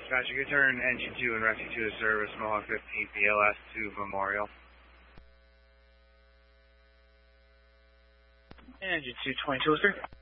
Dispatcher, you turn engine 2 and rescue 2 to service, Mohawk 15, BLS to Memorial. Engine 2, 2203.